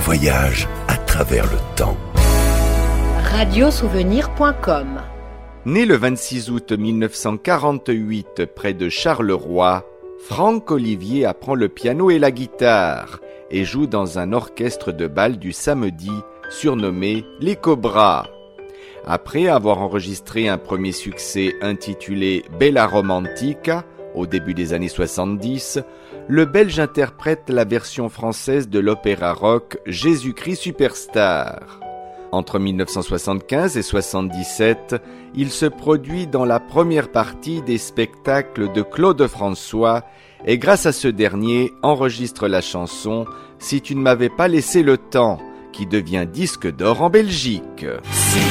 voyage à travers le temps. Radiosouvenir.com. Né le 26 août 1948 près de Charleroi, Franck Olivier apprend le piano et la guitare et joue dans un orchestre de bal du samedi surnommé Les Cobras. Après avoir enregistré un premier succès intitulé Bella Romantica au début des années 70, le Belge interprète la version française de l'opéra rock Jésus-Christ Superstar. Entre 1975 et 1977, il se produit dans la première partie des spectacles de Claude François et grâce à ce dernier enregistre la chanson « Si tu ne m'avais pas laissé le temps » qui devient disque d'or en Belgique.